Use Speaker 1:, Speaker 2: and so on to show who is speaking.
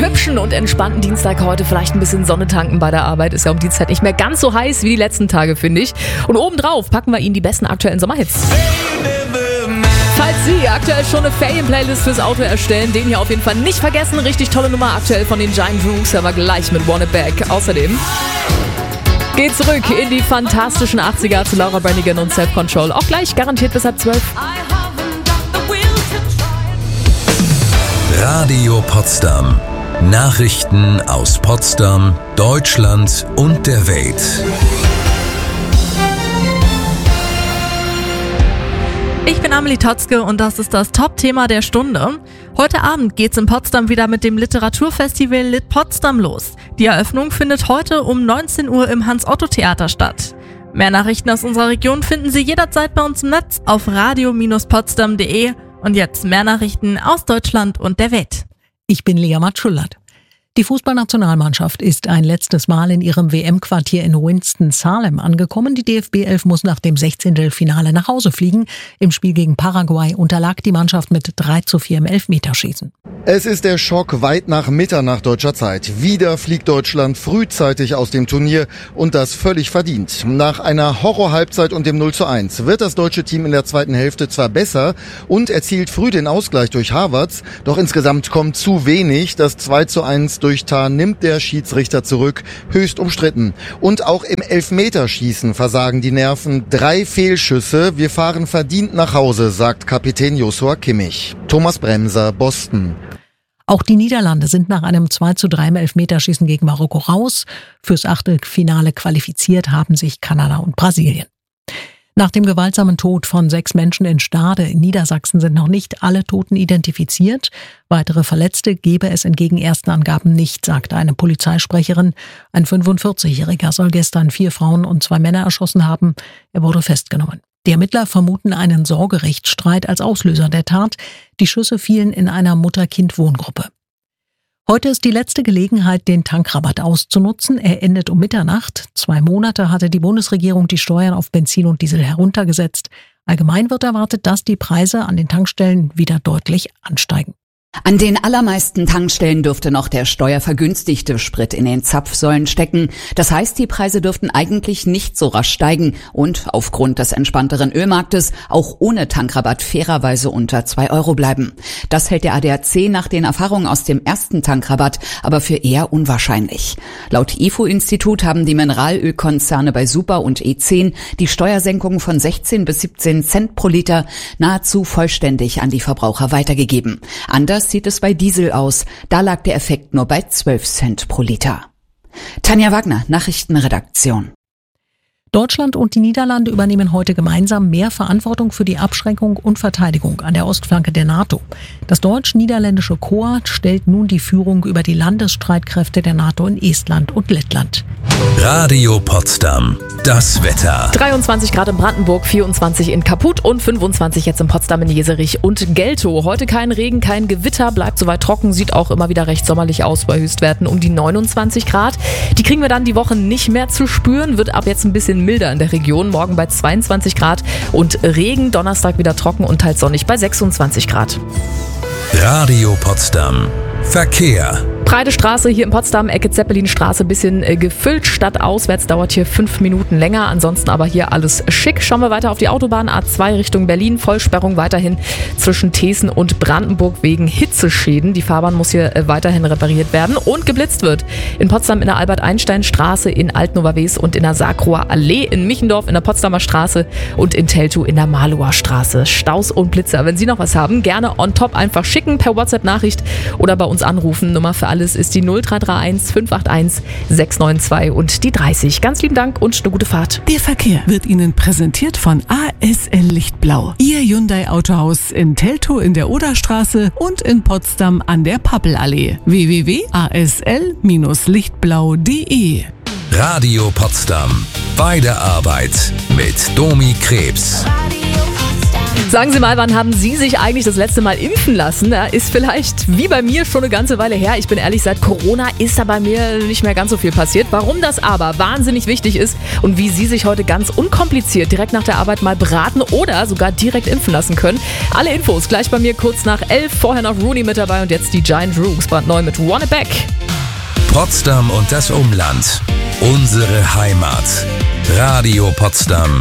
Speaker 1: hübschen und entspannten Dienstag heute. Vielleicht ein bisschen Sonne tanken bei der Arbeit. Ist ja um die Zeit nicht mehr ganz so heiß wie die letzten Tage, finde ich. Und obendrauf packen wir Ihnen die besten aktuellen Sommerhits. Falls Sie aktuell schon eine Ferien-Playlist fürs Auto erstellen, den hier auf jeden Fall nicht vergessen. Richtig tolle Nummer aktuell von den Giant Rooks, aber gleich mit Want It Back. Außerdem geht zurück in die fantastischen 80er zu Laura Branigan und Self Control. Auch gleich garantiert bis halb 12.
Speaker 2: Radio Potsdam. Nachrichten aus Potsdam, Deutschland und der Welt.
Speaker 3: Ich bin Amelie Totzke und das ist das Top-Thema der Stunde. Heute Abend geht's in Potsdam wieder mit dem Literaturfestival Lit Potsdam los. Die Eröffnung findet heute um 19 Uhr im Hans-Otto-Theater statt. Mehr Nachrichten aus unserer Region finden Sie jederzeit bei uns im Netz auf radio-potsdam.de. Und jetzt mehr Nachrichten aus Deutschland und der Welt.
Speaker 4: Ich bin Lea Matschullert. Die Fußballnationalmannschaft ist ein letztes Mal in ihrem WM-Quartier in Winston-Salem angekommen. Die DFB 11 muss nach dem 16. Finale nach Hause fliegen. Im Spiel gegen Paraguay unterlag die Mannschaft mit 3:4 im Elfmeterschießen.
Speaker 5: Es ist der Schock weit nach Mitternacht deutscher Zeit. Wieder fliegt Deutschland frühzeitig aus dem Turnier und das völlig verdient. Nach einer Horror-Halbzeit und dem 0:1 wird das deutsche Team in der zweiten Hälfte zwar besser und erzielt früh den Ausgleich durch Havertz, doch insgesamt kommt zu wenig. Das 2:1 durch Tah nimmt der Schiedsrichter zurück, höchst umstritten. Und auch im Elfmeterschießen versagen die Nerven. 3 Fehlschüsse, wir fahren verdient nach Hause, sagt Kapitän Joshua Kimmich. Thomas Bremser, Boston.
Speaker 4: Auch die Niederlande sind nach einem 2:3 im Elfmeterschießen gegen Marokko raus. Fürs Achtelfinale qualifiziert haben sich Kanada und Brasilien. Nach dem gewaltsamen Tod von 6 Menschen in Stade in Niedersachsen sind noch nicht alle Toten identifiziert. Weitere Verletzte gebe es entgegen ersten Angaben nicht, sagte eine Polizeisprecherin. Ein 45-Jähriger soll gestern 4 Frauen und 2 Männer erschossen haben. Er wurde festgenommen. Die Ermittler vermuten einen Sorgerechtsstreit als Auslöser der Tat. Die Schüsse fielen in einer Mutter-Kind-Wohngruppe. Heute ist die letzte Gelegenheit, den Tankrabatt auszunutzen. Er endet um Mitternacht. 2 Monate hatte die Bundesregierung die Steuern auf Benzin und Diesel heruntergesetzt. Allgemein wird erwartet, dass die Preise an den Tankstellen wieder deutlich ansteigen.
Speaker 6: An den allermeisten Tankstellen dürfte noch der steuervergünstigte Sprit in den Zapfsäulen stecken. Das heißt, die Preise dürften eigentlich nicht so rasch steigen und aufgrund des entspannteren Ölmarktes auch ohne Tankrabatt fairerweise unter 2 Euro bleiben. Das hält der ADAC nach den Erfahrungen aus dem ersten Tankrabatt aber für eher unwahrscheinlich. Laut IFO-Institut haben die Mineralölkonzerne bei Super und E10 die Steuersenkung von 16 bis 17 Cent pro Liter nahezu vollständig an die Verbraucher weitergegeben. Anders sieht es bei Diesel aus. Da lag der Effekt nur bei 12 Cent pro Liter. Tanja Wagner, Nachrichtenredaktion.
Speaker 4: Deutschland und die Niederlande übernehmen heute gemeinsam mehr Verantwortung für die Abschreckung und Verteidigung an der Ostflanke der NATO. Das deutsch-niederländische Korps stellt nun die Führung über die Landesstreitkräfte der NATO in Estland und Lettland.
Speaker 2: Radio Potsdam. Das Wetter.
Speaker 1: 23 Grad in Brandenburg, 24 in Kaput und 25 jetzt in Potsdam, in Jeserich und Geltow. Heute kein Regen, kein Gewitter, bleibt soweit trocken, sieht auch immer wieder recht sommerlich aus bei Höchstwerten um die 29 Grad. Die kriegen wir dann die Woche nicht mehr zu spüren, wird ab jetzt ein bisschen milder in der Region. Morgen bei 22 Grad und Regen, Donnerstag wieder trocken und teils sonnig bei 26 Grad.
Speaker 2: Radio Potsdam. Verkehr.
Speaker 1: Breite Straße hier in Potsdam, Ecke Zeppelinstraße, bisschen gefüllt. Stadtauswärts dauert hier 5 Minuten länger. Ansonsten aber hier alles schick. Schauen wir weiter auf die Autobahn A2 Richtung Berlin. Vollsperrung weiterhin zwischen Thesen und Brandenburg wegen Hitzeschäden. Die Fahrbahn muss hier weiterhin repariert werden und geblitzt wird. In Potsdam in der Albert-Einstein-Straße, in Altnova-Wes und in der Sakroer Allee, in Michendorf in der Potsdamer Straße und in Teltow in der Malower Straße. Staus und Blitzer. Wenn Sie noch was haben, gerne on top einfach schicken per WhatsApp-Nachricht oder bei uns anrufen. Nummer für alles ist die 0331 581 692 und die 30. Ganz lieben Dank und eine gute Fahrt.
Speaker 7: Der Verkehr wird Ihnen präsentiert von ASL Lichtblau. Ihr Hyundai Autohaus in Teltow in der Oderstraße und in Potsdam an der Pappelallee. www.asl-lichtblau.de.
Speaker 2: Radio Potsdam. Bei der Arbeit mit Domi Krebs.
Speaker 8: Radio Potsdam.
Speaker 1: Sagen Sie mal, wann haben Sie sich eigentlich das letzte Mal impfen lassen? Ja, ist vielleicht wie bei mir schon eine ganze Weile her. Ich bin ehrlich, seit Corona ist da bei mir nicht mehr ganz so viel passiert. Warum das aber wahnsinnig wichtig ist und wie Sie sich heute ganz unkompliziert direkt nach der Arbeit mal beraten oder sogar direkt impfen lassen können. Alle Infos gleich bei mir kurz nach 11. Vorher noch Rooney mit dabei und jetzt die Giant Rooks, brandneu mit Wanna Back.
Speaker 2: Potsdam und das Umland. Unsere Heimat. Radio Potsdam.